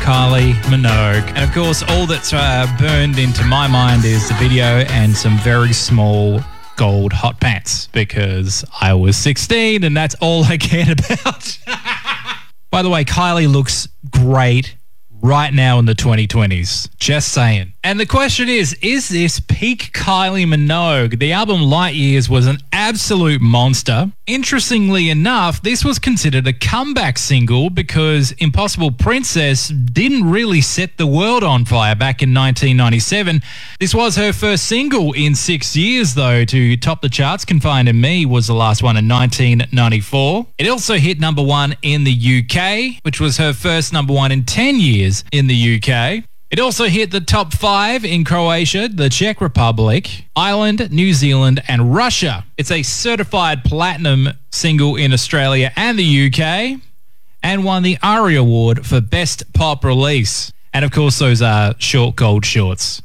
Kylie Minogue. And of course, all that's burned into my mind is the video and some very small gold hot pants because I was 16 and that's all I cared about. By the way, Kylie looks great right now in the 2020s. Just saying. And the question is this peak Kylie Minogue? The album Light Years was an absolute monster. Interestingly enough, this was considered a comeback single because Impossible Princess didn't really set the world on fire back in 1997. This was her first single in 6 years, though, to top the charts. Confine in Me was the last one in 1994. It also hit number one in the UK, which was her first number one in 10 years in the UK. It also hit the top 5 in Croatia, the Czech Republic, Ireland, New Zealand, and Russia. It's a certified platinum single in Australia and the UK, and won the ARIA Award for Best Pop Release. And of course, those are short gold shorts.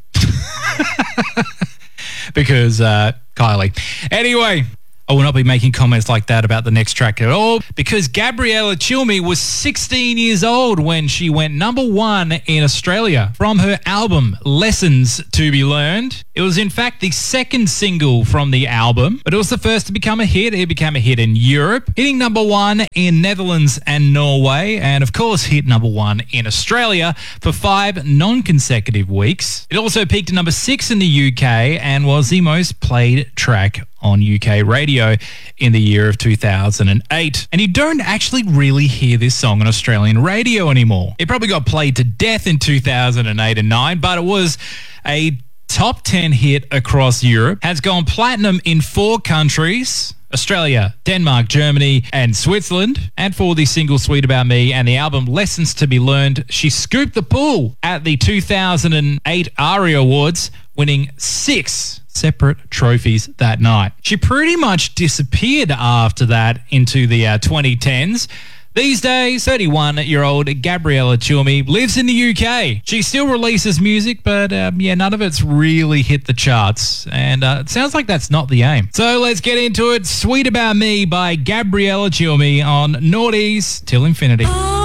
Because Kylie. Anyway, I will not be making comments like that about the next track at all because Gabriella Cilmi was 16 years old when she went number one in Australia from her album Lessons to Be Learned. It was in fact the second single from the album, but it was the first to become a hit. It became a hit in Europe, hitting number one in Netherlands and Norway, and of course hit number one in Australia for 5 non-consecutive weeks. It also peaked at number 6 in the UK and was the most played track on UK radio in the year of 2008. And you don't actually really hear this song on Australian radio anymore. It probably got played to death in 2008 and 9, but it was a top 10 hit across Europe, has gone platinum in 4 countries, Australia, Denmark, Germany, and Switzerland. And for the single Sweet About Me and the album Lessons to Be Learned, she scooped the pool at the 2008 ARIA Awards, winning 6 separate trophies that night. She pretty much disappeared after that into the 2010s. These days, 31-year-old Gabriella Cilmi lives in the UK. She still releases music, but none of it's really hit the charts. And it sounds like that's not the aim. So let's get into it. Sweet About Me by Gabriella Cilmi on Naughties Till Infinity.